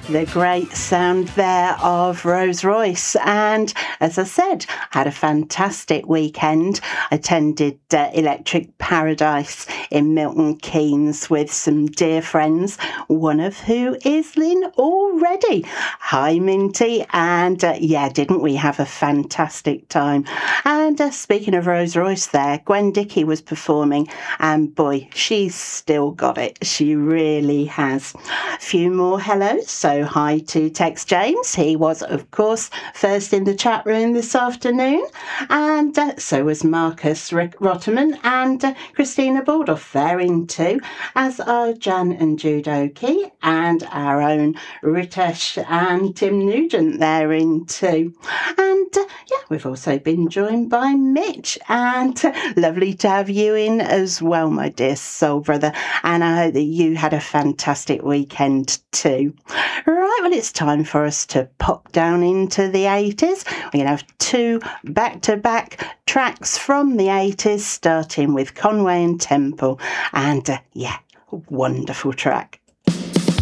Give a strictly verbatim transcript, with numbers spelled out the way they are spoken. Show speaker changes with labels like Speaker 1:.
Speaker 1: The great sound there of Rose Royce. And as I said, I had a fantastic weekend. I attended uh, Electric Paradise in Milton Keynes with some dear friends, one of who is Lynn already. Hi, Minty. And uh, yeah, didn't we have a fantastic time? And uh, speaking of Rose Royce there, Gwen Dickey was performing, and boy, she's still got it. She really has. A few more hellos. So hi to Tex James. He was, of course, first in the chat room this afternoon. And uh, so was Marcus R- Rotterman and uh, Christina Baldoff. They're in too, as are Jan and Jude Oakey and our own Ritesh and Tim Nugent. They're in too. And uh, yeah, we've also been joined by Mitch. And uh, lovely to have you in as well, my dear soul brother. And I hope that you had a fantastic weekend too. Right, well, it's time for us to pop down into the eighties. We're going to have two back-to-back tracks from the eighties, starting with Conway and Temple. And, uh, yeah, wonderful track.